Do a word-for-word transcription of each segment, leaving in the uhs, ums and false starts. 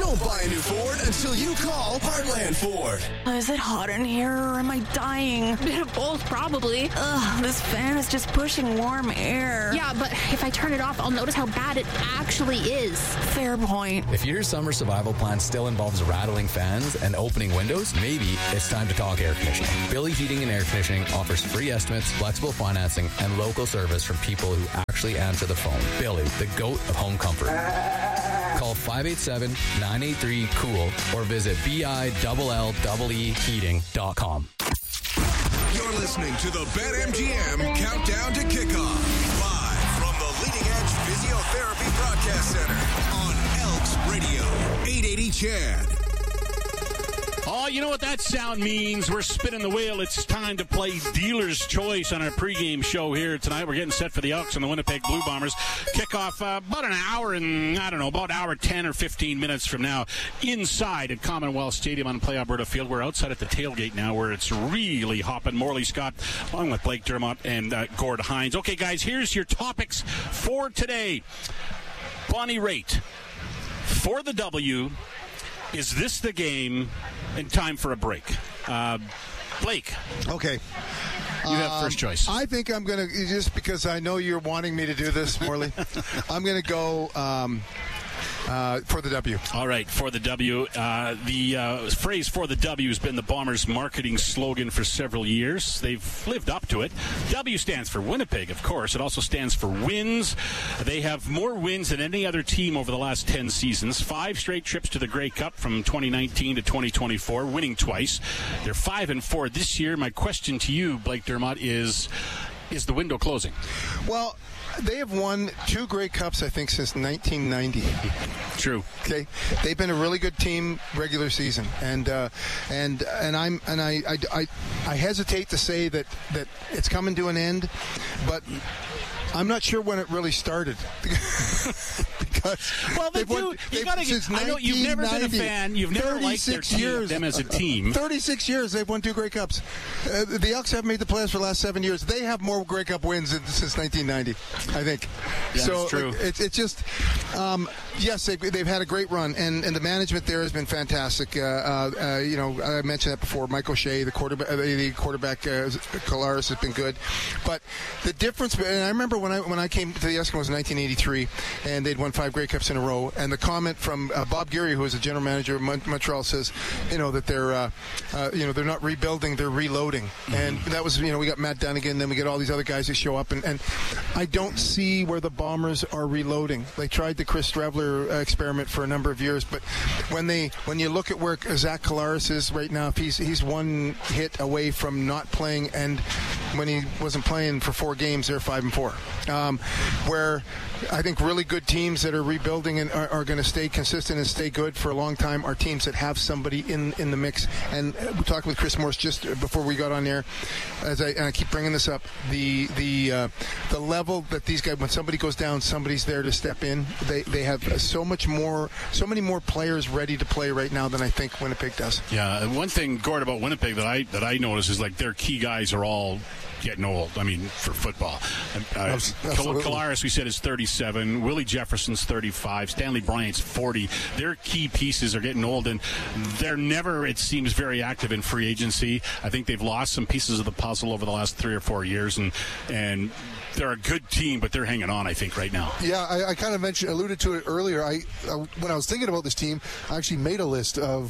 Don't buy a new Ford until you call Heartland Ford. Is it hot in here or am I dying? Bit of both, probably. Ugh, this fan is just pushing warm air. Yeah, but if I turn it off, I'll notice how bad it actually is. Fair point. If your summer survival plan still involves rattling fans and opening windows, maybe it's time to talk air conditioning. Billy Heating and Air Conditioning offers free estimates, flexible financing, and local service from people who actually answer the phone. Billy, the GOAT of home comfort. Call five eight seven, nine eight three, cool or visit B I L L E E heating dot com. You're listening to the BetMGM Countdown to Kickoff. Live from the Leading Edge Physiotherapy Broadcast Center on Elks Radio, eight eighty C H A D. Oh, you know what that sound means? We're spinning the wheel. It's time to play Dealer's Choice on our pregame show here tonight. We're getting set for the Elks and the Winnipeg Blue Bombers. Kickoff uh, about an hour and, I don't know, about an hour ten or fifteen minutes from now inside at Commonwealth Stadium on Play Alberta Field. We're outside at the tailgate now where it's really hopping. Morley Scott along with Blake Dermott and uh, Gord Hines. Okay, guys, here's your topics for today. Bonnie Raitt for the W. Is this the game? And time for a break. Uh, Blake. Okay. You have um, first choice. I think I'm going to, just because I know you're wanting me to do this, Morley, I'm going to go um, uh, for the W. All right, for the W. Uh, the uh, phrase for the W has been the Bombers' marketing slogan for several years. They've lived up to it. W stands for Winnipeg, of course. It also stands for wins. They have more wins than any other team over the last ten seasons. Five straight trips to the Grey Cup from twenty nineteen to twenty twenty-four, winning twice. They're five and four this year. My question to you, Blake Dermott, is, is the window closing? Well, they have won two Grey Cups, I think, since nineteen ninety. True. Okay, they've been a really good team regular season, and uh, and and I'm and I, I, I, I hesitate to say that, that it's coming to an end, but I'm not sure when it really started. because well, they do. Won, you gotta get, I know you've never been a fan. You've never liked their team, years, them as a team. thirty-six years they've won two Grey Cups. Uh, the Elks have made the playoffs for the last seven years. They have more Grey Cup wins since nineteen ninety, I think. Yeah, so that's true. It's it, it just, um, yes, they've, they've had a great run, and, and the management there has been fantastic. Uh, uh, uh, you know, I mentioned that before. Mike O'Shea, the quarterback, uh, the quarterback, uh, Kolaris has been good, but the difference. And I remember when I when I came to the Eskimos in nineteen eighty-three, and they'd won five Grey Cups in a row. And the comment from uh, Bob Geary, who is the general manager of Montreal, says, you know, that they're, uh, uh, you know, they're not rebuilding, they're reloading. Mm-hmm. And that was, you know, we got Matt Dunnigan, then we get all these other guys that show up, and, and I don't see where the Bombers are reloading. They tried the Chris Streveler uh, experiment for a number of years, but when they, when you look at where Zach Kolaris is right now, if he's he's one hit away from not playing, and when he wasn't playing for four games, they're five and four. Um, where I think really good teams that are rebuilding and are, are going to stay consistent and stay good for a long time are teams that have somebody in, in the mix. And we talked with Chris Morse just before we got on air, as I, and I keep bringing this up, the the uh, the level that these guys, when somebody goes down, somebody's there to step in. They they have so much more, so many more players ready to play right now than I think Winnipeg does. Yeah, and one thing, Gord, about Winnipeg that I that I notice is like their key guys are all getting old. I mean, for football. Uh, Kolaris, we said, is thirty-seven. Willie Jefferson's thirty-five. Stanley Bryant's forty. Their key pieces are getting old, and they're never, it seems, very active in free agency. I think they've lost some pieces of the puzzle over the last three or four years, and and they're a good team, but they're hanging on, I think, right now. Yeah, I, I kind of mentioned, alluded to it earlier. I, I when I was thinking about this team, I actually made a list of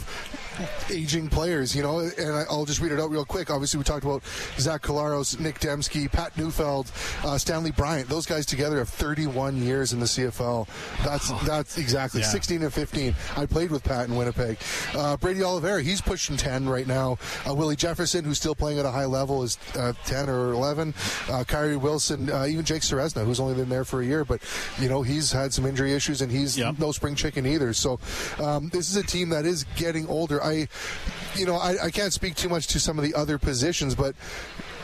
aging players, you know, and I, I'll just read it out real quick. Obviously, we talked about Zach Kolaros, Nick Dembski, Pat Neufeld, uh, Stanley Bryant. Those guys together have thirty-one years in the C F L. That's oh, that's exactly yeah. sixteen and fifteen. I played with Pat in Winnipeg. Uh, Brady Oliveira, he's pushing ten right now. Uh, Willie Jefferson, who's still playing at a high level, is uh, ten or eleven. Uh, Kyrie Wilson, uh, even Jake Seresna, who's only been there for a year, but you know he's had some injury issues, and he's yep. no spring chicken either. So um, this is a team that is getting older. I, you know, I, I can't speak too much to some of the other positions, but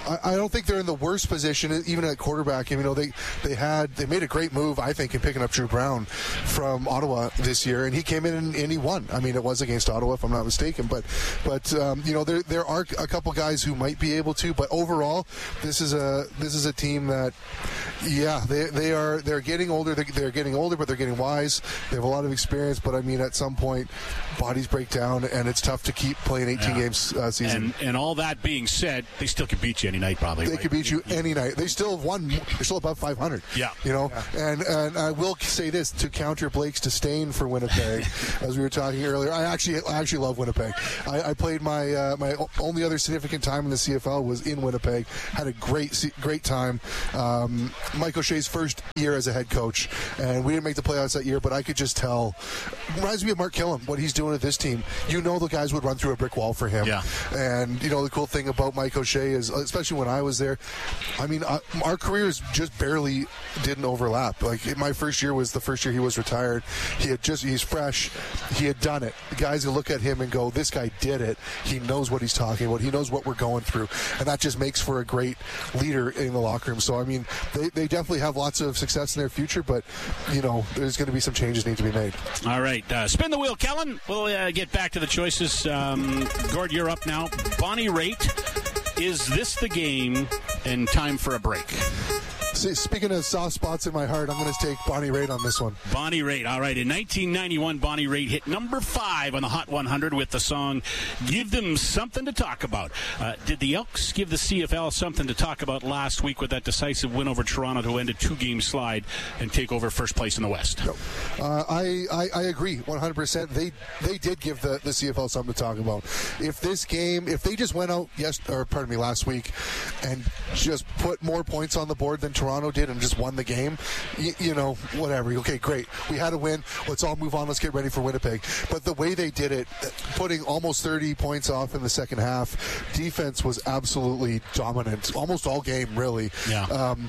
I, I don't think they're in the worst position, even at quarterback. You know, they they had they made a great move, I think, in picking up Drew Brown from Ottawa this year, and he came in and, and he won. I mean, it was against Ottawa, if I'm not mistaken, but but um, you know, there there are a couple guys who might be able to, but overall, this is a this is a team that, yeah, they they are they're getting older. They're, they're getting older, but they're getting wise. They have a lot of experience, but I mean, at some point, bodies break down, and it's tough to keep playing eighteen yeah. games uh, season. And, and all that being said, they still could beat you any night, probably. They right? could beat you any night. They still have won. They're still above five hundred. Yeah, you know. Yeah. And and I will say this to counter Blake's disdain for Winnipeg, as we were talking earlier. I actually I actually love Winnipeg. I, I played my uh, my only other significant time in the C F L was in Winnipeg. Had a great great time. Um, Mike O'Shea's first year as a head coach, and we didn't make the playoffs that year, but I could just tell. Reminds me of Mark Killam, what he's doing with this team. You know, the guys would run through a brick wall for him. Yeah. And you know, the cool thing about Mike O'Shea is, especially when I was there, I mean, uh, our careers just barely didn't overlap. Like, my first year was the first year he was retired. He had just he's fresh. He had done it. The guys will look at him and go, "This guy did it. He knows what he's talking about. He knows what we're going through," and that just makes for a great leader in the locker room. So, I mean, they, they definitely have lots of success in their future, but you know, there's going to be some changes need to be made. All right, uh, spin the wheel, Kellen. We'll uh, get back to the choices. Um, Gord, you're up now. Bonnie Raitt, is this the game? And time for a break. See, speaking of soft spots in my heart, I'm going to take Bonnie Raitt on this one. Bonnie Raitt. All right. In nineteen ninety-one, Bonnie Raitt hit number five on the Hot one hundred with the song "Give Them Something to Talk About." Uh, did the Elks give the C F L something to talk about last week with that decisive win over Toronto to end a two-game slide and take over first place in the West? No. Uh, I, I I agree one hundred percent. They they did give the, the C F L something to talk about. If this game, if they just went out yes, or pardon me, last week and just put more points on the board than Toronto did and just won the game, you, you know, whatever. Okay, great. We had a win. Let's all move on. Let's get ready for Winnipeg. But the way they did it, putting almost thirty points off in the second half, defense was absolutely dominant. Almost all game, really. Yeah. Um,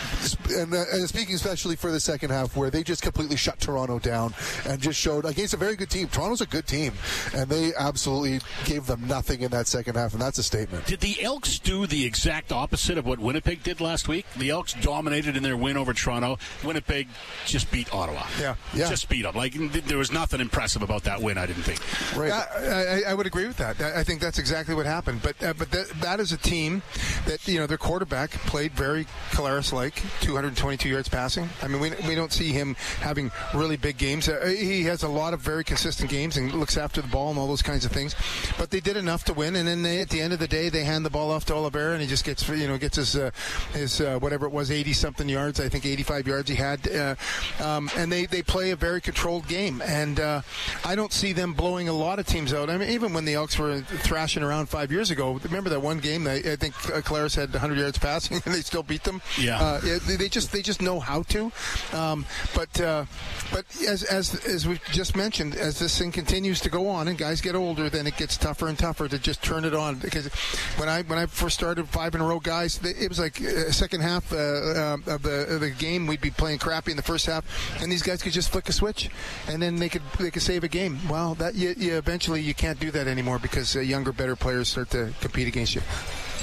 and, uh, and speaking especially for the second half, where they just completely shut Toronto down and just showed against a very good team. Toronto's a good team, and they absolutely gave them nothing in that second half, and that's a statement. Did the Elks do the exact opposite of what Winnipeg did last week? The Elks dominated in their win over Toronto. Winnipeg just beat Ottawa. Yeah, yeah. Just beat them. Like, there was nothing impressive about that win, I didn't think. Right. I, I, I would agree with that. I think that's exactly what happened. But uh, but that, that is a team that, you know, their quarterback played very Collaros-like, two hundred twenty-two yards passing. I mean, we we don't see him having really big games. Uh, he has a lot of very consistent games and looks after the ball and all those kinds of things. But they did enough to win. And then they, at the end of the day, they hand the ball off to Oliveira, and he just gets, you know, gets his uh, his uh, whatever it was, eighty-something yards. I think eighty-five yards he had. Uh, um, and they, they play a very controlled game. And uh, I don't see them blowing a lot of teams out. I mean, even when the Elks were thrashing around five years ago, remember that one game? They, I think Collaros had one hundred yards passing, and they still beat them. Yeah. Uh, they, they just they just know how to. Um, but uh, but as as as we just mentioned, as this thing continues to go on and guys get older, then it gets tougher and tougher to just turn it on. Because when I when I first started five in a row, guys, it was like a second half uh, uh, of the of the game, we'd be playing crappy in the first half, and these guys could just flick a switch, and then they could they could save a game. Well, that you, you eventually you can't do that anymore because uh, younger, better players start to compete against you.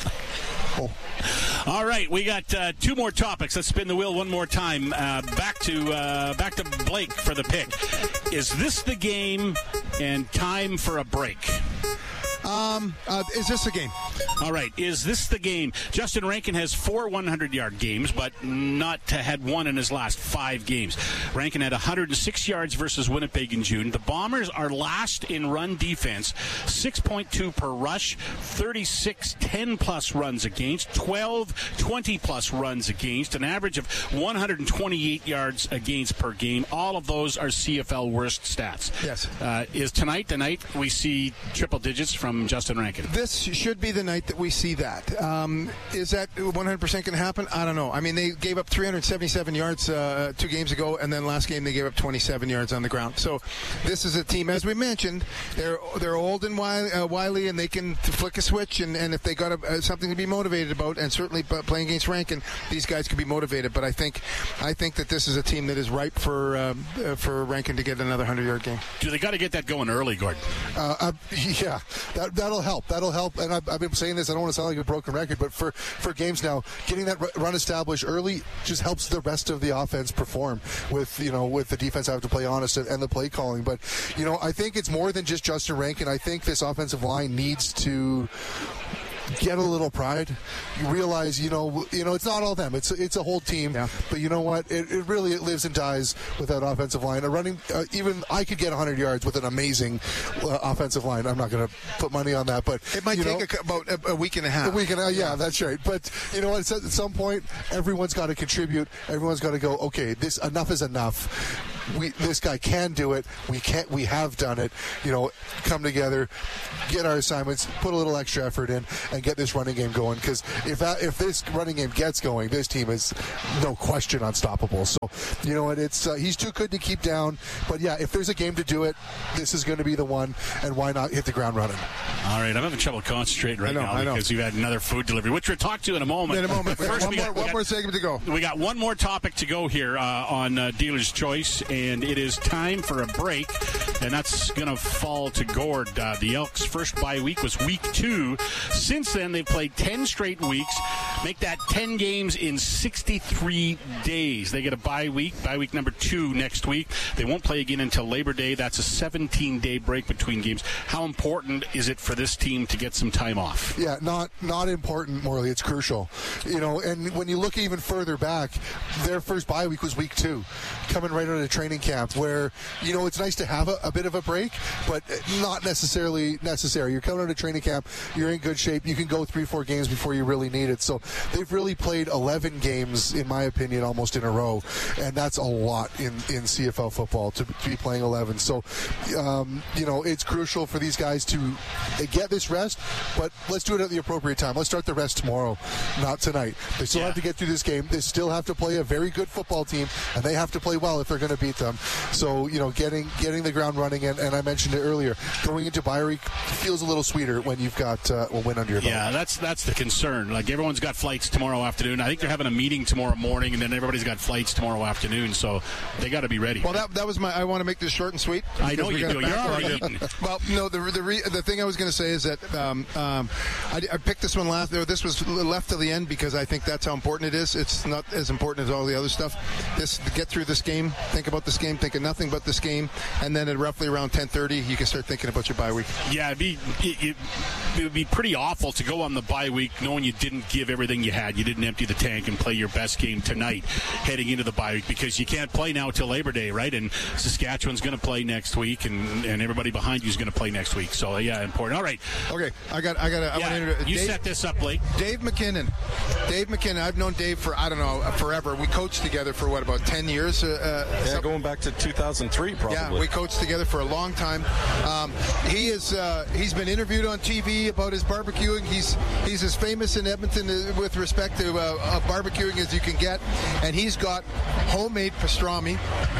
Oh. All right, we got uh, two more topics. Let's spin the wheel one more time. Uh, back to uh, back to Blake for the pick. Is this the game and time for a break? Um, uh, is this the game? All right. Is this the game? Justin Rankin has four hundred-yard games, but not had one in his last five games. Rankin had one hundred six yards versus Winnipeg in June. The Bombers are last in run defense, six point two per rush, thirty-six ten-plus runs against, twelve twenty-plus runs against, an average of one hundred twenty-eight yards against per game. All of those are C F L worst stats. Yes. Uh, is tonight the night we see triple digits from Justin Rankin? This should be the night that we see that. Um, is that one hundred percent going to happen? I don't know. I mean, they gave up three hundred seventy-seven yards uh, two games ago, and then last game they gave up twenty-seven yards on the ground. So this is a team, as we mentioned, they're they're old and wily, uh, wily and they can flick a switch, and, and if they got a, uh, something to be motivated about, and certainly playing against Rankin, these guys could be motivated. But I think I think that this is a team that is ripe for um, uh, for Rankin to get another hundred-yard game. Do they got to get that going early, Gordon? Uh, uh, yeah, that, that'll help. That'll help. And I've, I've been saying this, I don't want to sound like a broken record, but for, for games now, getting that run established early just helps the rest of the offense perform with, you know, with the defense having to play honest and, and the play calling. But, you know, I think it's more than just Justin Rankin. I think this offensive line needs to get a little pride. You realize, you know, you know, it's not all them. It's it's a whole team. Yeah. But you know what? It, it really it lives and dies with that offensive line. A running, uh, even I could get one hundred yards with an amazing uh, offensive line. I'm not going to put money on that, but it might you take know, a, about a, a week and a half. A week and a half. Yeah, yeah, that's right. But you know what? At some point, everyone's got to contribute. Everyone's got to go. Okay, this enough is enough. We this guy can do it. We can't. We have done it. You know, come together, get our assignments, put a little extra effort in, and get this running game going. Because if that, if this running game gets going, this team is no question unstoppable. So, you know what? It's uh, he's too good to keep down. But yeah, if there's a game to do it, this is going to be the one. And why not hit the ground running? All right, I'm having trouble concentrating right I know, now I know. because we've had another food delivery, which we'll talk to in a moment. In a moment. First, one we more, got, we one got, more segment to go. We got one more topic to go here uh, on uh, Dealer's Choice, and it is time for a break, and that's going to fall to Gord. Uh, the Elks' first bye week was week two. Since then, they've played ten straight weeks. Make that ten games in sixty-three days. They get a bye week, bye week number two next week. They won't play again until Labor Day. That's a seventeen-day break between games. How important is it for this team to get some time off? Yeah, not not important, Morley. It's crucial. You know, and when you look even further back, their first bye week was week two, coming right out of training camp, where, you know, it's nice to have a, a bit of a break, but not necessarily necessary. You're coming out of training camp, you're in good shape, you can go three, four games before you really need it. So they've really played eleven games, in my opinion, almost in a row, and that's a lot in, in C F L football to, to be playing eleven. So, um, you know, it's crucial for these guys to get this rest, but let's do it at the appropriate time. Let's start the rest tomorrow, not tonight. They still yeah. have to get through this game. They still have to play a very good football team, and they have to play well if they're going to beat them. So, you know, getting getting the ground running, and, and I mentioned it earlier, going into bye week feels a little sweeter when you've got uh, a win under your belt. Yeah, that's that's the concern. Like, everyone's got flights tomorrow afternoon. I think they're having a meeting tomorrow morning, and then everybody's got flights tomorrow afternoon, so they got to be ready. Well, that that was my. I want to make this short and sweet. I know you do. You're already eating. Well, no, the the re, the thing I was going to say is that um, um, I, I picked this one last. This was left to the end because I think that's how important it is. It's not as important as all the other stuff. This get through this game. Think about this game. Think of nothing but this game, and then at roughly around ten thirty, you can start thinking about your bye week. Yeah, it'd be it, it would be pretty awful to go on the bye week knowing you didn't give everything you had. You didn't empty the tank and play your best game tonight heading into the bye week, because you can't play now till Labor Day, right? And Saskatchewan's going to play next week, and, and everybody behind you is going to play next week. So yeah, important. All right. Okay, I got I got. I yeah, want to introduce you Dave, set this up, Blake. Dave McKinnon. Dave McKinnon. I've known Dave for I don't know forever. We coached together for what, about ten years. Uh, yeah, something. going back to two thousand three, probably. Yeah, we coached together for a long time. Um, he is uh, he's been interviewed on T V about his barbecuing. He's he's as famous in Edmonton with respect to uh, uh, barbecuing as you can get, and he's got homemade pastrami,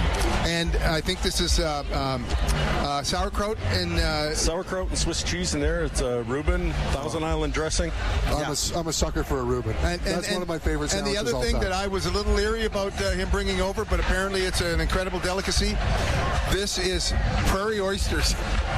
and I think this is uh, um, uh, sauerkraut and uh, sauerkraut and Swiss cheese in there. It's a Reuben Thousand Island dressing. I'm, yeah. a, I'm a sucker for a Reuben. And, and, That's and, one of my favorite And sandwiches the other thing all time. that I was a little leery about uh, him bringing over, but apparently it's an incredible delicacy. This is prairie oysters.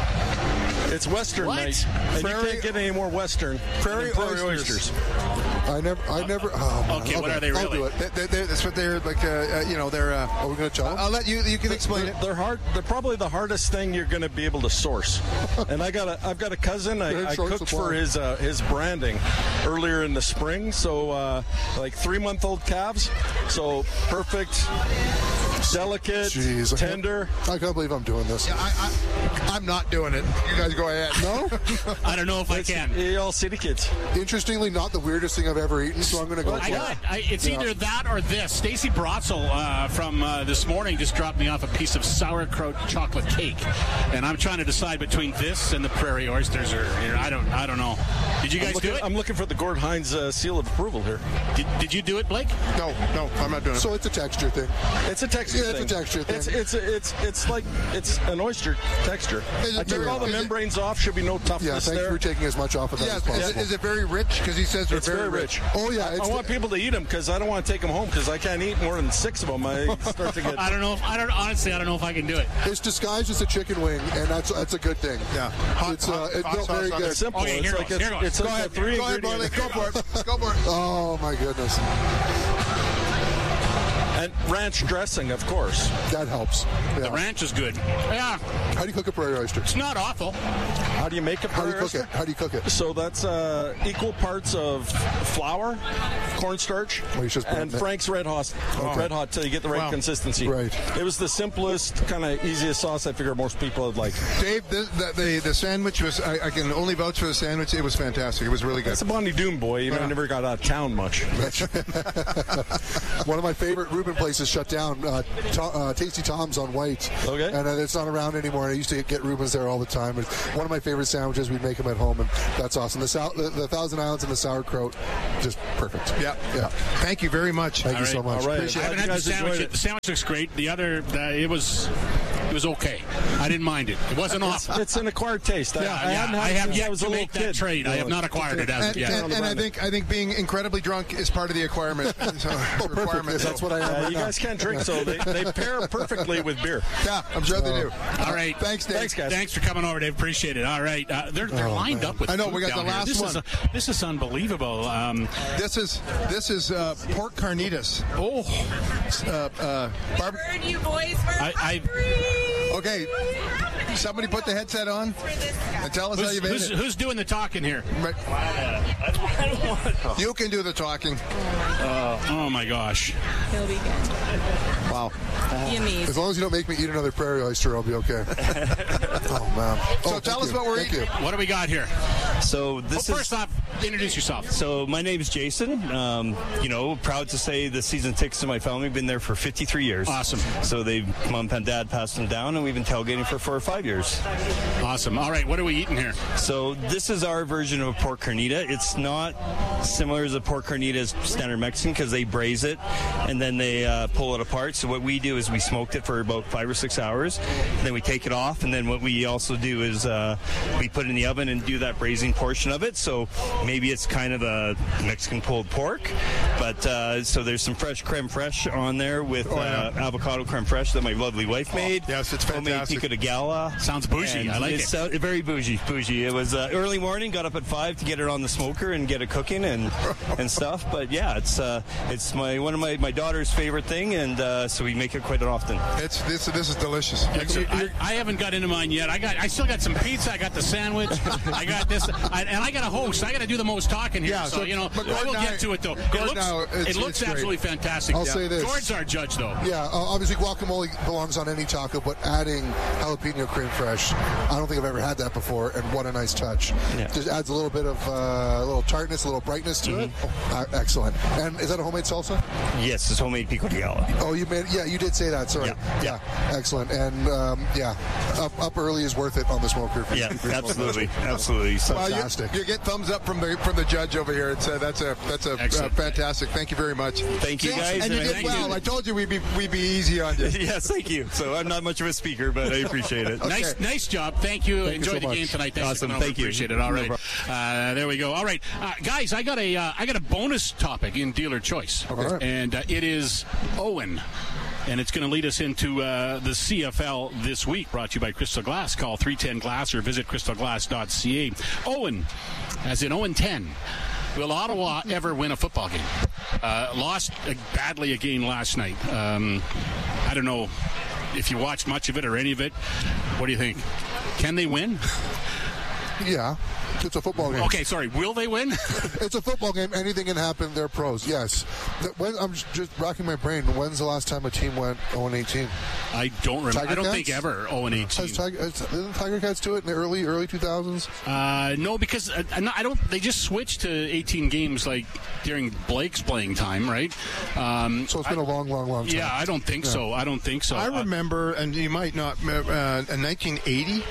It's Western What? night, and Prairie- you can't get any more Western Prairie than prairie oysters. oysters. I never, I never. Oh, man. Okay, what are they I'll really? do it. They, they, they, that's what they're like. Uh, uh, you know, they're. Uh, Are we going to tell them? I'll let you. You can explain they're, it. They're hard. They're probably the hardest thing you're going to be able to source. And I got a, I've got a cousin. They're in I, I short cooked supply. for his uh, his branding earlier in the spring. So uh, like three month old calves. So perfect, delicate, Jeez, I can't- tender. I can't believe I'm doing this. I, I, I'm not doing it. You guys go ahead. No? I don't know if I can. Yeah, all city kids. Interestingly, not the weirdest thing I've ever eaten, so I'm going to go. I for got it. it. I, it's Yeah. either that or this. Stacy Brotzel uh, from uh, this morning just dropped me off a piece of sauerkraut chocolate cake, and I'm trying to decide between this and the prairie oysters. Or, or I don't, I don't know. Did you guys I'm looking, do it? I'm looking for the Gord Hines uh, seal of approval here. Did, did you do it, Blake? No, no, I'm not doing it. So it's a texture thing. It's a texture texture Yeah, it's thing. a texture thing. It's it's it's it's like it's an oyster texture. Is it I took very- all the is it- membranes off. Should be no Yeah, toughness thanks there. for taking as much off of that Yeah, as is possible. it, is it very rich? Because he says they're It's very, very rich. Oh, yeah. I, It's I want people to eat them because I don't want to take them home because I can't eat more than six of them. I start to get. I don't know. If, I don't honestly. I don't know if I can do it. It's disguised as a chicken wing, and that's that's a good thing. Yeah. Hot- it's uh, hot- it, hot no, sauce very on good. it. It's simple. Okay, it's here like goes, it's, here goes. it's Go like a ahead, three go ahead, Barley. ingredient. Go for it. Go for it. Oh my goodness, And ranch dressing, of course. that helps. Yeah. The ranch is good. Yeah, How do you cook a prairie oyster? it's not awful. How do you make a How do you prairie cook it? oyster? How do you cook it? So that's uh, equal parts of flour, cornstarch, Oh, you just burnt and it. Frank's Red Hot. Red Hot till you get the right Wow. consistency. Right. It was the simplest, kind of easiest sauce I figure most people would like. Dave, the, the, the, the sandwich was, I, I can only vouch for the sandwich. It was fantastic. It was really good. It's a Bonnie Doom boy, even I never got out of town much. One of my favorite Reuben places shut down, uh, to, uh, Tasty Tom's on White. Okay. And uh, it's not around anymore. I used to get Reubens there all the time. It's one of my favorite sandwiches. We'd make them at home, and that's awesome. The, sou- the, the Thousand Islands and the sauerkraut, just perfect. Yeah. Yeah. Thank you very much. Thank you All so right. much. All right. I Glad haven't you had the guys enjoyed sandwich. it. yet. The sandwich looks great. The other, uh, it was, it was okay. I didn't mind it. It wasn't It's, awful. it's an acquired taste. I, Yeah, I yeah, hadn't had I it have since yet I was to a little make that kid. trade. I have not acquired it as And, of yet. and, and I think I think being incredibly drunk is part of the acquirement. So, Oh, perfect. requirement. That's what I am Uh, right you now. guys can't drink, so they, they pair perfectly with beer. Yeah, I'm sure they do. All right. Thanks, Dave. Thanks, guys. Thanks for coming over, Dave. Appreciate it. All right. Uh, they're they're Oh, lined man. up with I know, food we got down the here. last this one. Is a, this is unbelievable. Um, This is this is uh, pork carnitas. oh, Uh, uh, barb- Heard you boys were I- I- hungry. okay, somebody put the headset on and tell us how who's, you made who's, it. who's doing the talking here? Right. You can do the talking. Oh my gosh. He'll be good. Wow. Yummy. As long as you don't make me eat another prairie oyster, I'll be okay. Oh, man. So Oh, tell thank us you. what we're Thank eating. you. What do we got here? So Well, this first is. off, introduce yourself. So my name is Jason. Um, you know, proud to say the season tickets to my family. Been there for fifty-three years. Awesome. So they, mom and dad passed them down, and we've been tailgating for four or five years. Awesome. All right, what are we eating here? So this is our version of a pork carnita. It's not similar as a pork carnita as standard Mexican because they braise it and then they uh, pull it apart. So what we do is we smoked it for about five or six hours. Then we take it off, and then what we also do is uh, we put it in the oven and do that braising portion of it. So maybe it's kind of a Mexican pulled pork, but uh, so there's some fresh creme fraiche on there with uh, avocado creme fraiche that my lovely wife made. yes, it's Homemade fantastic. pico de gala. Sounds bougie. And I like it's, it. uh, very bougie, bougie. It was uh, early morning. Got up at five to get it on the smoker and get it cooking and and stuff. But yeah, it's uh, it's my one of my, my daughter's favorite thing, and uh, so we make it quite often. It's this this is delicious. Excellent. I, I haven't got into mine yet. I got. I still got some pizza. I got the sandwich. I got this, I, and I got a host. I got to do the most talking here. Yeah, so, so- you know, but I will Gordon, get I- to it though. Gordon, it looks, now, it's- it looks it's great. absolutely fantastic. I'll say this. Gordon's our judge, though. Yeah, uh, obviously guacamole belongs on any taco, but adding jalapeno creme fraiche, I don't think I've ever had that before, and what a nice touch. Yeah. Just adds a little bit of uh, a little tartness, a little brightness to it. Uh, excellent. And is that a homemade salsa? Yes, it's homemade pico de gala. Oh, you made yeah, you did say that. Sorry. Yeah. Yeah, excellent. And um, yeah, up, up early is worth it on the smoker. Yeah, absolutely, absolutely. So Well, you, Fantastic. you get thumbs up from the from the judge over here. It's uh, that's a that's a uh, Excellent. fantastic. Thank you very much. Thank you, See? guys, And you and did thank well. you. I told you we'd be we'd be easy on you. yes, thank you. So I'm not much of a speaker, but I appreciate it. Nice, nice job. Thank you. Thank you Enjoy so the much. game tonight. Thanks Awesome. for coming over. Thank you. Appreciate it. All No right. Uh, there we go. All right, uh, guys. I got a uh, I got a bonus topic in dealer choice, right. and uh, it is Owen. And it's going to lead us into uh, the C F L this week, brought to you by Crystal Glass. Call three ten glass or visit crystal glass dot c a. Owen, as in Owen ten. Will Ottawa ever win a football game? Uh, lost uh, badly again last night. Um, I don't know if you watched much of it or any of it. What do you think? Can they win? Yeah, it's a football game. Okay, sorry. Will they win? It's a football game. Anything can happen. They're pros. Yes. The- When, I'm just racking my brain. When's the last time a team went oh and eighteen? I don't remember. Tiger I don't Cats? think ever oh and eighteen. Has Tiger, has, didn't Tiger Cats do it in the early early two thousands? Uh, no, because uh, I don't. They just switched to eighteen games like during Blake's playing time, right? Um, So it's been a long, long, long time. yeah, I don't think so. I don't think so. I Uh, remember, and you might not, uh, in nineteen eighty,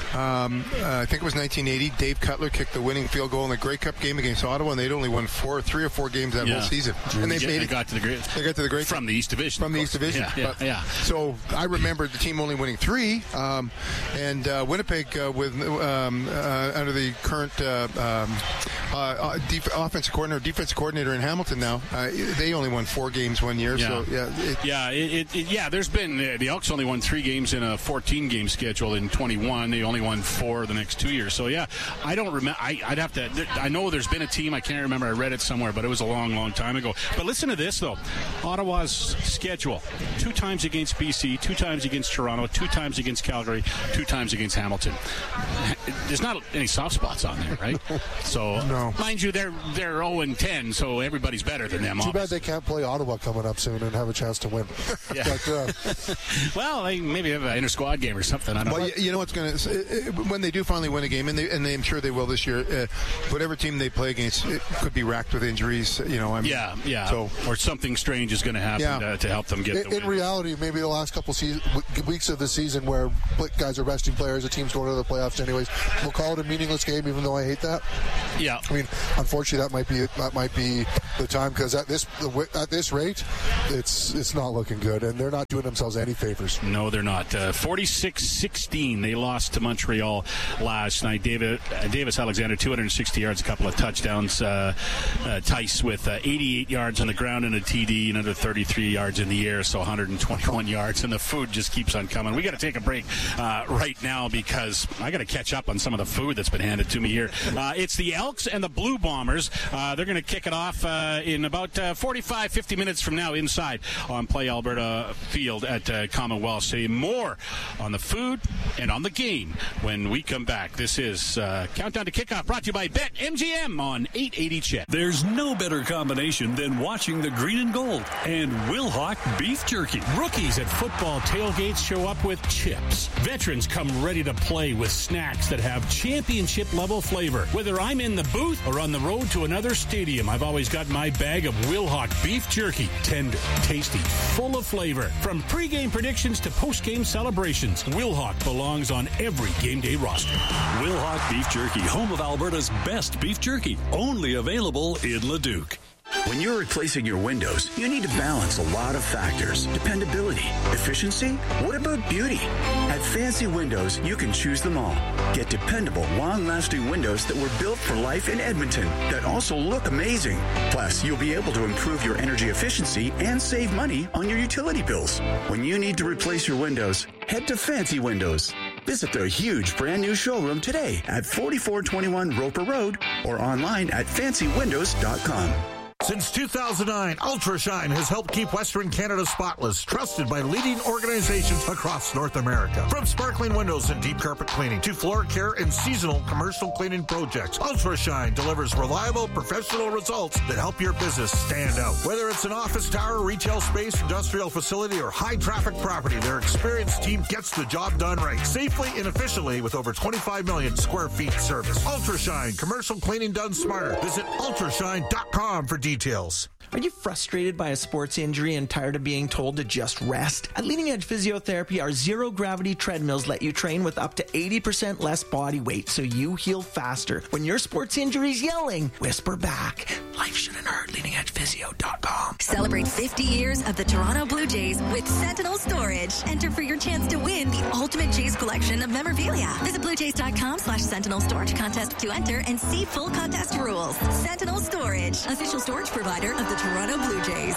Um, uh, I think it was nineteen eighty. Dave Cutler kicked the winning field goal in the Grey Cup game against Ottawa, and they'd only won four, three or four games that yeah. whole season. And they yeah, made they it. got to the Grey. They got to the Grey from Cup. the East Division. From the East Division. Yeah, yeah, but, yeah. So I remember the team only winning three, um, and uh, Winnipeg uh, with um, uh, under the current uh, um, uh, def- offensive coordinator, defensive coordinator in Hamilton now, uh, they only won four games one year. Yeah. So yeah, it, yeah, it, it, it, yeah. There's been uh, the Elks only won three games in a fourteen game schedule in twenty-one. They only won four the next two years. So yeah, I don't remember. I'd have to. I know there's been a team. I can't remember. I read it somewhere, but it was a long, long time ago. But listen to this though. Ottawa's schedule: two times against B C, two times against Toronto, two times against Calgary, two times against Hamilton. There's not any soft spots on there, right? So, no. mind you, they're they're oh and ten, so everybody's better than them. Too obviously. bad they can't play Ottawa coming up soon and have a chance to win. Yeah. But, uh, well, they maybe have an inter-squad game or something. I don't well, know. you, you know what's going to when they do finally win a game, and they and they, I'm sure they will this year. Uh, whatever team they play against, it could be racked with injuries. You know, I mean, yeah, yeah. So, or something strange is going to happen Yeah. to, to help them get in, the win. in reality, maybe the last couple season, weeks of the season where guys are resting players, the team's going to the playoffs anyways. We'll call it a meaningless game, even though I hate that. Yeah. I mean, unfortunately, that might be that might be the time because at this at this rate, it's it's not looking good, and they're not doing themselves any favors. No, they're not. Uh, forty-six sixteen, they lost to Montreal last night. David uh, Davis Alexander, two hundred sixty yards, a couple of touchdowns. Uh, uh, Tice with uh, eighty-eight yards on the ground and a T D, another thirty-three yards in the air, so one hundred twenty-one yards. And the food just keeps on coming. We got to take a break uh, right now because I got to catch up on some of the food that's been handed to me here. Uh, it's the Elks and the Blue Bombers. Uh, they're going to kick it off uh, in about uh, forty-five, fifty minutes from now inside on Play Alberta Field at uh, Commonwealth Stadium. More on the food and on the game when we come back. This is uh, Countdown to Kickoff, brought to you by Bet M G M on eight eighty C H E D. There's no better combination than watching the green and gold and Wilhauk beef jerky. Rookies at football tailgates show up with chips. Veterans come ready to play with snacks that have championship-level flavor. Whether I'm in the booth or on the road to another stadium, I've always got my bag of Wilhauk beef jerky. Tender, tasty, full of flavor. From pregame predictions to postgame celebrations, Wilhauk belongs on every game day roster. Wilhauk beef jerky, home of Alberta's best beef jerky. Only available in Leduc. When you're replacing your windows, you need to balance a lot of factors. Dependability, efficiency, what about beauty? At Fancy Windows, you can choose them all. Get dependable, long-lasting windows that were built for life in Edmonton that also look amazing. Plus, you'll be able to improve your energy efficiency and save money on your utility bills. When you need to replace your windows, head to Fancy Windows. Visit their huge brand new showroom today at forty-four twenty-one Roper Road or online at fancy windows dot com. Since two thousand nine, Ultrashine has helped keep Western Canada spotless, trusted by leading organizations across North America. From sparkling windows and deep carpet cleaning to floor care and seasonal commercial cleaning projects, Ultrashine delivers reliable, professional results that help your business stand out. Whether it's an office tower, retail space, industrial facility, or high-traffic property, their experienced team gets the job done right, safely and efficiently with over twenty-five million square feet service. Ultrashine, commercial cleaning done smarter. Visit ultrashine dot com for details. Are you frustrated by a sports injury and tired of being told to just rest? At Leading Edge Physiotherapy, our zero-gravity treadmills let you train with up to eighty percent less body weight so you heal faster. When your sports injury's yelling, whisper back. Life shouldn't hurt. leading edge physio dot com. Celebrate fifty years of the Toronto Blue Jays with Sentinel Storage. Enter for your chance to win the ultimate Jays collection of memorabilia. Visit bluejays.com slash Sentinel Storage contest to enter and see full contest rules. Sentinel Storage, official storage provider of the Toronto Blue Jays.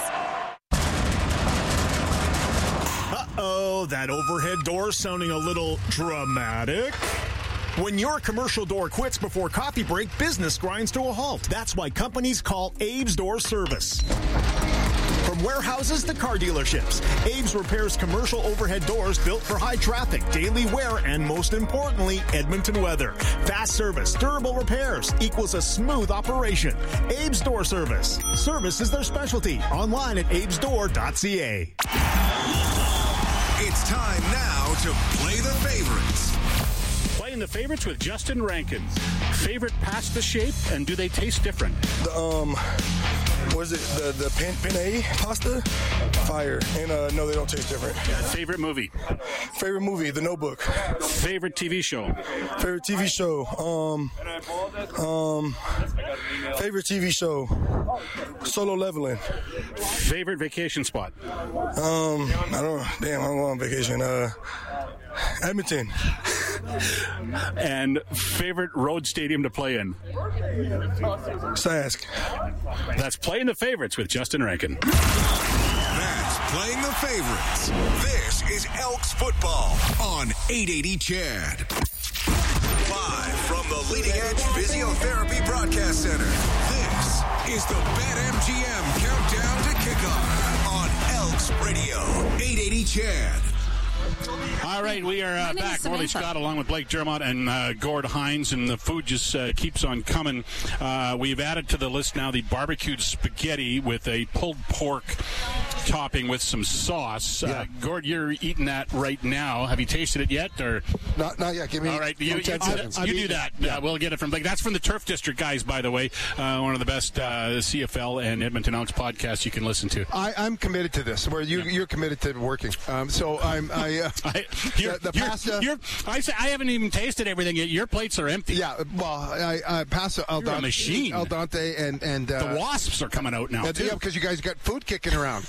Uh-oh, that overhead door sounding a little dramatic. When your commercial door quits before coffee break, business grinds to a halt. That's why companies call Abe's Door Service. From warehouses to car dealerships, Abe's repairs commercial overhead doors built for high traffic, daily wear, and most importantly, Edmonton weather. Fast service, durable repairs equals a smooth operation. Abe's Door Service. Service is their specialty. Online at abes door dot c a. It's time now to play the favorites. Playing the favorites with Justin Rankin. Favorite past the shape, and do they taste different? Um, what is it? The the penne, penne pasta, fire. And uh, no, they don't taste different. Favorite movie? Favorite movie? The Notebook. Favorite T V show? Favorite T V show? Um, um, favorite T V show? Solo Leveling. Favorite vacation spot? Um, I don't. Damn, I'm going on vacation. Uh, Edmonton. And favorite road stadium to play in? Sask. That's Playing the Favorites with Justin Rankin. That's Playing the Favorites. This is Elks football on eight eighty C H E D. Live from the Leading Edge Physiotherapy Broadcast Center, this is the BetMGM Countdown to Kickoff on Elks Radio, eight eighty C H E D. All right, we are uh, back. Morley Scott along with Blake Dermott and uh, Gord Hines, and the food just uh, keeps on coming. Uh, we've added to the list now the barbecued spaghetti with a pulled pork topping with some sauce. Yeah. Uh, Gord, you're eating that right now. Have you tasted it yet? Or Not not yet. Give me All right, you, ten you, seconds. you, you do that. Yeah. Uh, we'll get it from Blake. That's from the Turf District guys, by the way. Uh, one of the best uh, C F L and Edmonton Ounce podcasts you can listen to. I, I'm committed to this, where you, you're committed to working. Um, so I'm... I, uh, I, you're, the, the you're, pasta. You're, I say I haven't even tasted everything yet. Your plates are empty. Yeah, well, I, I pasta al you're dente, a machine. Al dente, and and uh, the wasps are coming out now. And, too. Yeah, because you guys got food kicking around.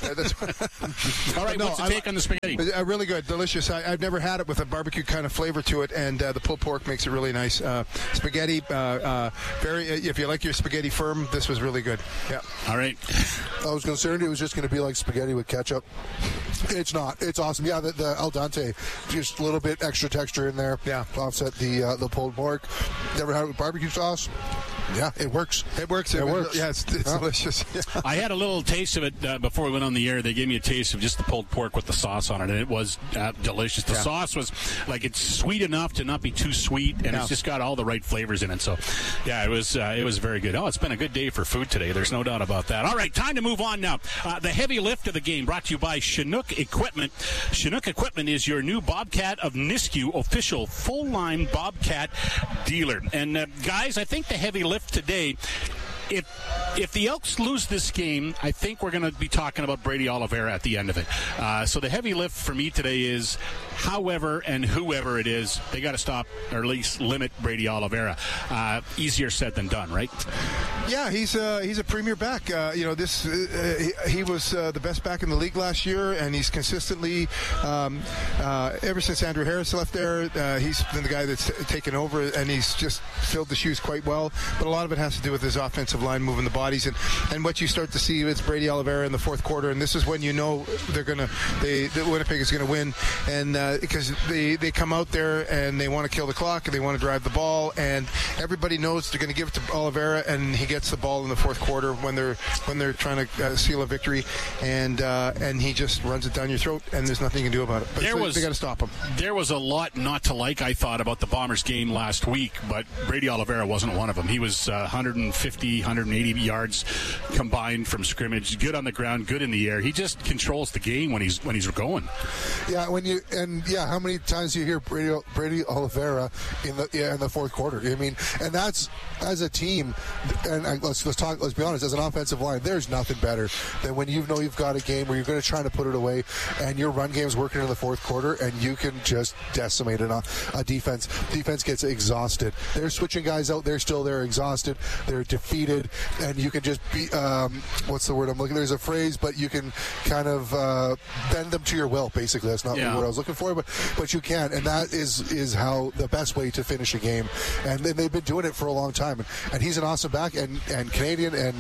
All right, no, what's the take I, on the spaghetti? Uh, really good, delicious. I, I've never had it with a barbecue kind of flavor to it, and uh, the pulled pork makes it really nice. Uh, spaghetti, uh, uh, very. If you like your spaghetti firm, this was really good. Yeah. All right. I was concerned it was just going to be like spaghetti with ketchup. It's not. It's awesome. Yeah, the, the al dente, just a little bit extra texture in there. Yeah. Offset the uh, the pulled pork. Never had it with barbecue sauce. Yeah, it works. It works. It, it works. works. Yeah, it's, it's huh? delicious. Yeah. I had a little taste of it uh, before we went on the air. They gave me a taste of just the pulled pork with the sauce on it, and it was uh, delicious. The yeah. sauce was like it's sweet enough to not be too sweet, and yeah. it's just got all the right flavors in it. So, yeah, it was uh, it was very good. Oh, it's been a good day for food today. There's no doubt about that. All right, time to move on now. Uh, the heavy lift of the game brought to you by Chinook Equipment. Chinook Equipment is your new Bobcat of Nisku official full-line Bobcat dealer. And uh, guys, I think the heavy lift today. If if the Elks lose this game, I think we're going to be talking about Brady Oliveira at the end of it. Uh, so the heavy lift for me today is, however and whoever it is, they got to stop or at least limit Brady Oliveira. Uh, easier said than done, right? Yeah, he's uh, he's a premier back. Uh, you know, this uh, he, he was uh, the best back in the league last year, and he's consistently um, uh, ever since Andrew Harris left there. Uh, he's been the guy that's taken over, and he's just filled the shoes quite well. But a lot of it has to do with his offensive line moving the bodies, and, and what you start to see is Brady Oliveira in the fourth quarter, and this is when you know they're gonna they the Winnipeg is gonna win, and uh, because they they come out there and they want to kill the clock and they want to drive the ball, and everybody knows they're going to give it to Oliveira, and he gets the ball in the fourth quarter when they're when they're trying to uh, seal a victory, and uh, and he just runs it down your throat, and there's nothing you can do about it. But there so was, they got to stop him. There was a lot not to like, I thought, about the Bombers game last week, but Brady Oliveira wasn't one of them. He was uh, one fifty, one eighty yards combined from scrimmage, good on the ground, good in the air. He just controls the game when he's when he's going. Yeah, when you and yeah, how many times do you hear Brady, Brady Oliveira in the yeah, in the fourth quarter? I mean, and that's as a team. And let's let's talk. Let's be honest. As an offensive line, there's nothing better than when you know you've got a game where you're going to try to put it away, and your run game's working in the fourth quarter, and you can just decimate it. A defense defense gets exhausted. They're switching guys out. They're still there, exhausted. They're defeated, and you can just be. Um, what's the word I'm looking? There's a phrase, but you can kind of uh, bend them to your will. Basically, that's not yeah. the word I was looking for, but but you can, and that is is how the best way to finish a game. And they've been doing it for a long time. And, and he's an awesome back, and, and Canadian, and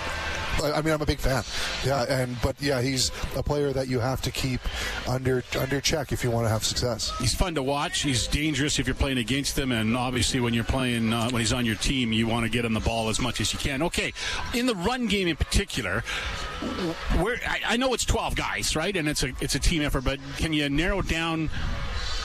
I mean, I'm a big fan. Yeah, and but yeah, he's a player that you have to keep under under check if you want to have success. He's fun to watch. He's dangerous if you're playing against him, and obviously when you're playing uh, when he's on your team, you want to get him the ball as much as you can. Okay, in the run game in particular, where I, I know it's twelve guys, right, and it's a it's a team effort, but can you narrow down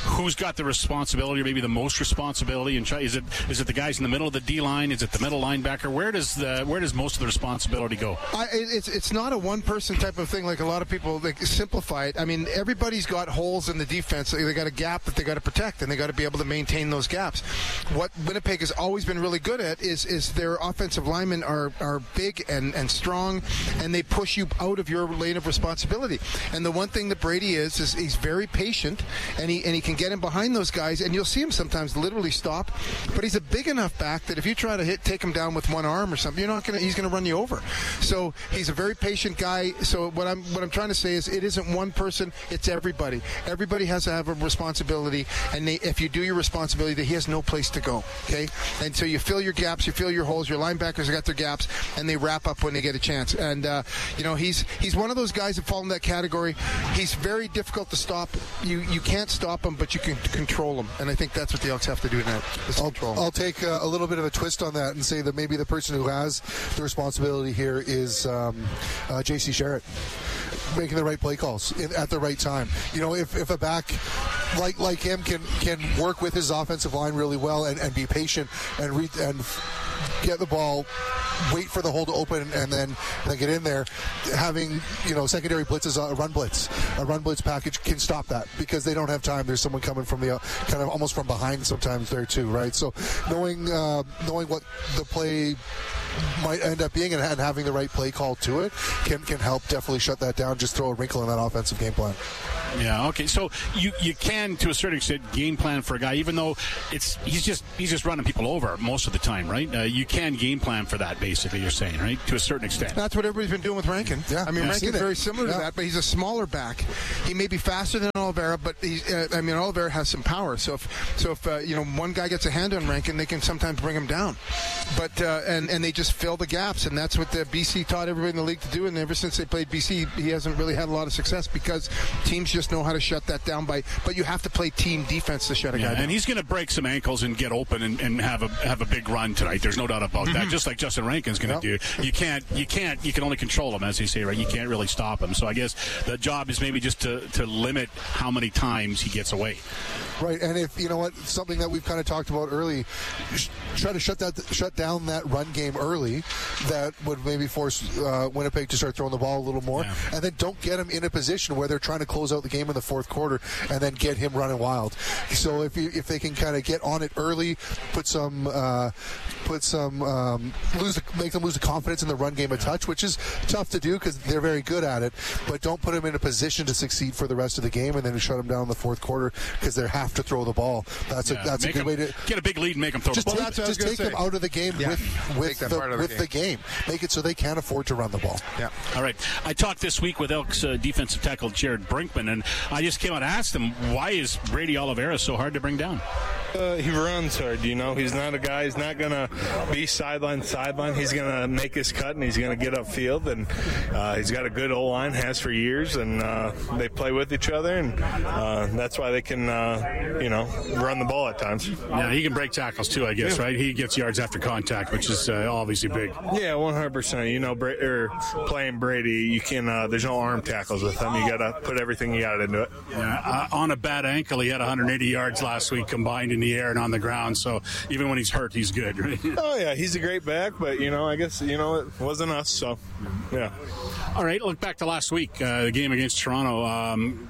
who's got the responsibility, or maybe the most responsibility? And is it is it the guys in the middle of the D line? Is it the middle linebacker? Where does the where does most of the responsibility go? I, it's it's not a one person type of thing like a lot of people they simplify it. I mean, everybody's got holes in the defense. They got a gap that they got to protect, and they got to be able to maintain those gaps. What Winnipeg has always been really good at is is their offensive linemen are are big and and strong, and they push you out of your lane of responsibility. And the one thing that Brady is is he's very patient, and he and he can get in behind those guys, and you'll see him sometimes literally stop. But he's a big enough back that if you try to hit take him down with one arm or something, you're not gonna he's gonna run you over. So he's a very patient guy. So what I'm what I'm trying to say is it isn't one person, it's everybody. Everybody has to have a responsibility, and they, if you do your responsibility, he has no place to go. Okay, and so you fill your gaps, you fill your holes. Your linebackers got their gaps, and they wrap up when they get a chance. And uh, you know he's he's one of those guys that fall in that category. He's very difficult to stop. You you can't stop him, but you can control him. And I think that's what the Elks have to do tonight. I'll, I'll take uh, a little bit of a twist on that and say that maybe the person who has the responsibility here is um, uh, J C Sherritt, making the right play calls in, at the right time. You know, if, if a back like like him can can work with his offensive line really well and, and be patient and re- and get the ball, wait for the hole to open, and then then get in there. Having, you know, secondary blitzes, a run blitz, a run blitz package can stop that because they don't have time. There's someone coming from the kind of almost from behind sometimes there too, right? So knowing uh, knowing what the play might end up being and having the right play call to it can can help definitely shut that down. Just throw a wrinkle in that offensive game plan. Yeah. Okay. So you, you can, to a certain extent, game plan for a guy, even though it's he's just he's just running people over most of the time, right? Uh, you can game plan for that, basically. You're saying, right? To a certain extent. That's what everybody's been doing with Rankin. Yeah. I mean, yeah, Rankin's very similar yeah. to that, but he's a smaller back. He may be faster than Oliveira, but he's, uh, I mean, Oliveira has some power. So if so, if uh, you know one guy gets a hand on Rankin, they can sometimes bring him down. But uh, and and they just fill the gaps, and that's what the B C taught everybody in the league to do. And ever since they played B C, he hasn't really had a lot of success because teams just know how to shut that down by, but you have to play team defense to shut a yeah, guy down. And he's going to break some ankles and get open and, and have a have a big run tonight. There's no doubt about that. Just like Justin Rankin's going to yep. do. You can't you can't you can only control him, as you say, right? You can't really stop him. So I guess the job is maybe just to, to limit how many times he gets away. Right, and if you know what, something that we've kind of talked about early, sh- try to shut that shut down that run game early. That would maybe force uh, Winnipeg to start throwing the ball a little more, yeah. and then don't get him in a position where they're trying to close out the game in the fourth quarter, and then get him running wild. So if you, if they can kind of get on it early, put some uh, put some um, lose the, make them lose the confidence in the run game a touch, which is tough to do because they're very good at it. But don't put them in a position to succeed for the rest of the game, and then shut them down in the fourth quarter because they have to throw the ball. That's yeah, a that's a good them, way to get a big lead and make them throw just the ball. Take, just take them out of the game yeah. with with, the, the, with game. the game. Make it so they can't afford to run the ball. Yeah. All right. I talked this week with Elks uh, defensive tackle Jared Brinkman, and I just came out and asked him, why is Brady Oliveira so hard to bring down? Uh, he runs hard, you know. He's not a guy, he's not going to be sideline to sideline. He's going to make his cut, and he's going to get upfield. And uh, he's got a good O-line, has for years, and uh, they play with each other, and uh, that's why they can, uh, you know, run the ball at times. Yeah, he can break tackles too, I guess, yeah. right? He gets yards after contact, which is uh, obviously big. Yeah, one hundred percent. You know, Bra- or playing Brady, you can. Uh, there's no arm tackles with him. You got to put everything you got into it. Yeah, uh, on a bad ankle, he had one hundred eighty yards last week combined in the air and on the ground. So even when he's hurt, he's good. Right? Oh yeah, he's a great back, but you know, I guess you know it wasn't us. So yeah. All right, look back to last week, uh, the game against Toronto. Um,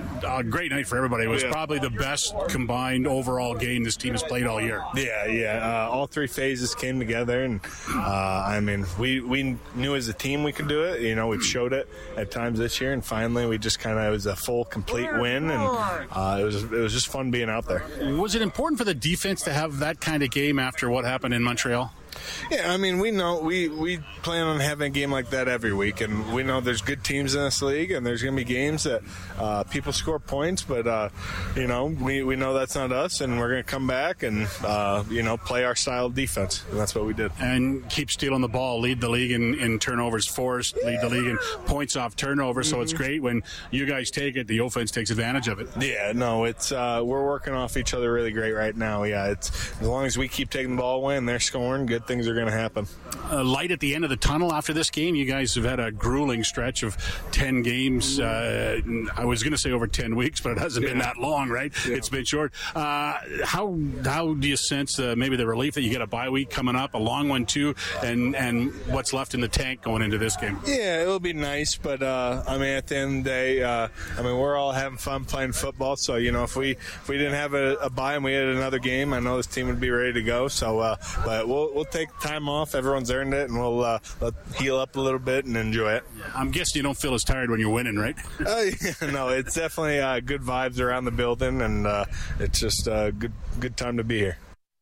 a great night for everybody. It was yeah. probably the best combined overall game this team has played all year. Yeah, yeah. Uh, all three phases came together, and uh, I mean, we we knew as a team we could do it. You know, we've showed it at times this year, and finally, we just kind of it was a full, complete win, and uh, it was it was just fun being out there. Was it important for the defense to have that kind of game after what happened in Montreal? Yeah, I mean, we know we, we plan on having a game like that every week, and we know there's good teams in this league, and there's going to be games that uh, people score points, but, uh, you know, we, we know that's not us, and we're going to come back and, uh, you know, play our style of defense, and that's what we did. And keep stealing the ball, lead the league in, in turnovers forced, lead the league in points off turnover, so mm-hmm. it's great when you guys take it, the offense takes advantage of it. Yeah, no, it's uh, we're working off each other really great right now. Yeah, it's as long as we keep taking the ball away and they're scoring, good good things are going to happen. Uh, light at the end of the tunnel after this game. You guys have had a grueling stretch of ten games. Uh, I was going to say over ten weeks, but it hasn't yeah. been that long, right? Yeah. It's been short. Uh, how how do you sense uh, maybe the relief that you get a bye week coming up, a long one too, and, and what's left in the tank going into this game? Yeah, it'll be nice, but uh, I mean, at the end of the day, uh, I mean, we're all having fun playing football. So you know, if we if we didn't have a, a bye and we had another game, I know this team would be ready to go. So, uh, but we'll we'll take time off. Everyone's earned it, and we'll uh, let, heal up a little bit and enjoy it. I'm guessing you don't feel as tired when you're winning, right? uh, yeah, no, it's definitely uh, good vibes around the building, and uh, it's just a good good time to be here.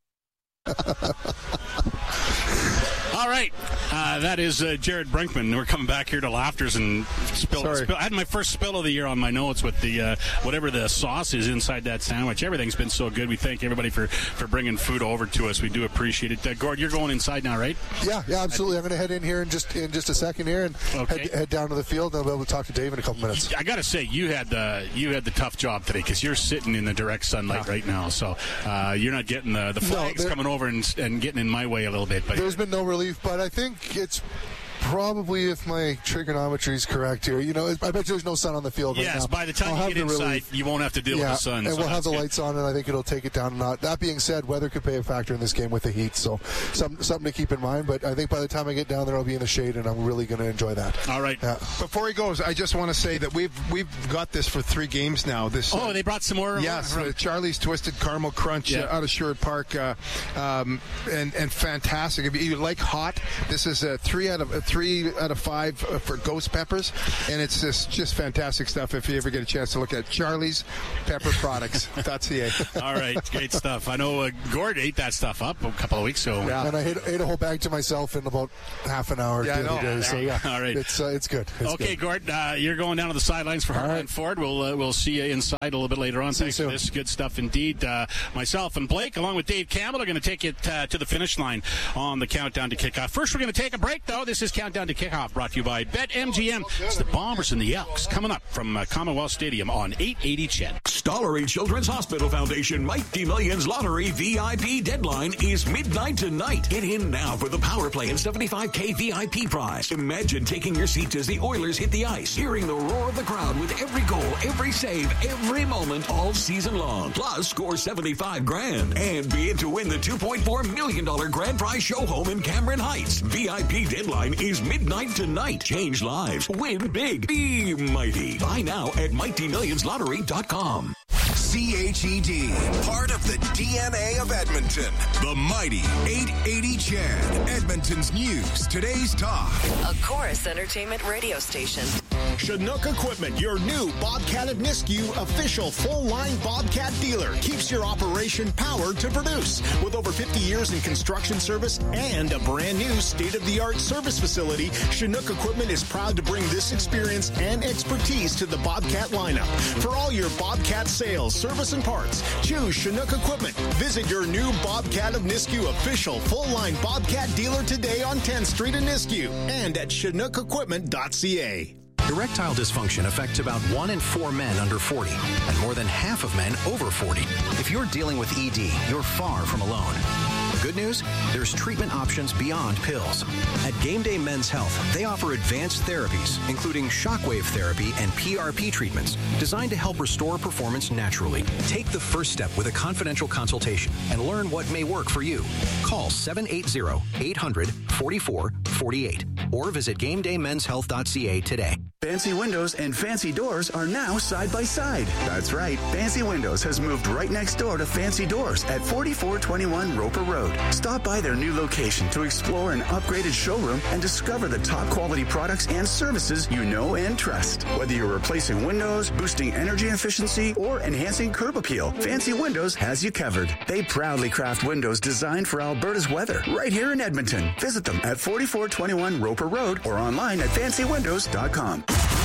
All right, uh, that is uh, Jared Brinkman. We're coming back here to Laughters and spill, spill. I had my first spill of the year on my notes with the uh, whatever the sauce is inside that sandwich. Everything's been so good. We thank everybody for, for bringing food over to us. We do appreciate it. Uh, Gord, you're going inside now, right? Yeah, yeah, absolutely. I'm going to head in here in just in just a second here and okay. head, head down to the field, and I'll be able to talk to Dave in a couple minutes. I got to say, you had the you had the tough job today because you're sitting in the direct sunlight yeah. right now, so uh, you're not getting the the flags no, coming over and, and getting in my way a little bit. But there's been no relief, but I think it's probably, if my trigonometry is correct here, you know, I bet there's no sun on the field right yes, now. Yes, by the time I'll you get inside, relief. You won't have to deal yeah, with the sun. And so we'll have the good. lights on, and I think it'll take it down a notch. That being said, weather could play a factor in this game with the heat, so some, something to keep in mind. But I think by the time I get down there, I'll be in the shade, and I'm really going to enjoy that. All right. Yeah. Before he goes, I just want to say that we've we've got this for three games now. This Oh, uh, they brought some more? Yes, uh, Charlie's Twisted Caramel Crunch yeah. uh, out of Sherwood Park, uh, um, and, and fantastic. If you like hot, this is a three out of a three out of five for ghost peppers, and it's just just fantastic stuff. If you ever get a chance to look at Charlie's Pepper Products dot c a. All right, great stuff. I know uh, Gord ate that stuff up a couple of weeks ago. Yeah, and I ate, ate a whole bag to myself in about half an hour. Yeah, the other day, so yeah, all right, it's uh, it's good. It's okay, good. Gord, uh, you're going down to the sidelines for Heartland right. Ford. We'll uh, we'll see you inside a little bit later on. See Thanks for this. Good stuff indeed. Uh, myself and Blake, along with Dave Campbell, are going to take it uh, to the finish line on the Countdown to Kickoff. First, we're going to take a break, though. This is Countdown to Kickoff, brought to you by BetMGM. It's the Bombers and the Elks coming up from uh, Commonwealth Stadium on eight eighty C H E D. Stollery Children's Hospital Foundation Mighty Millions Lottery V I P deadline is midnight tonight. Get in now for the Power Play and seventy-five K V I P prize. Imagine taking your seats as the Oilers hit the ice, hearing the roar of the crowd with every goal, every save, every moment, all season long. Plus, score seventy-five grand and be in to win the two point four million dollars grand prize show home in Cameron Heights. V I P deadline is midnight tonight. Change lives. Win big. Be mighty. Buy now at mighty millions lottery dot com. C H E D, part of the D N A of Edmonton. The mighty eight eighty C H E D, Edmonton's news, today's talk. A Chorus Entertainment radio station. Chinook Equipment, your new Bobcat of Nisku official full-line Bobcat dealer, keeps your operation powered to produce. With over fifty years in construction service and a brand new state-of-the-art service facility, Chinook Equipment is proud to bring this experience and expertise to the Bobcat lineup. For all your Bobcat sales, service, and parts, choose Chinook Equipment. Visit your new Bobcat of Nisku official full-line Bobcat dealer today on tenth Street in Nisku and at chinook equipment dot c a. Erectile dysfunction affects about one in four men under forty and more than half of men over forty. If you're dealing with E D, you're far from alone. The good news? There's treatment options beyond pills. At Game Day Men's Health, they offer advanced therapies, including shockwave therapy and P R P treatments, designed to help restore performance naturally. Take the first step with a confidential consultation and learn what may work for you. Call seven eight zero, eight hundred, forty-four forty-eight or visit game day men's health dot c a today. Fancy Windows and Fancy Doors are now side by side. That's right. Fancy Windows has moved right next door to Fancy Doors at forty-four twenty-one Roper Road. Stop by their new location to explore an upgraded showroom and discover the top quality products and services you know and trust. Whether you're replacing windows, boosting energy efficiency, or enhancing curb appeal, Fancy Windows has you covered. They proudly craft windows designed for Alberta's weather right here in Edmonton. Visit them at forty-four twenty-one Roper Road or online at fancy windows dot com.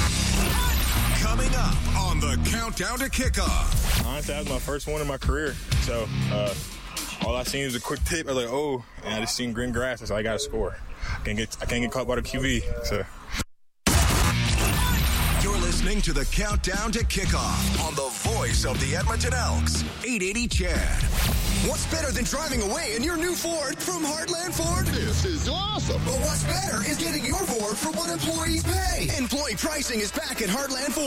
Coming up on the Countdown to Kickoff. Honestly, that was my first one in my career. So uh, all I seen was a quick tip. I was like, oh, and I just seen green grass. So I got to score. I can't get I can't get caught by the Q V. So. You're listening to the Countdown to Kickoff on the voice of the Edmonton Elks, eight eighty C H E D. What's better than driving away in your new Ford from Heartland Ford? This is awesome. But what's better is getting your Ford for what employees pay. Employee pricing is back at Heartland Ford.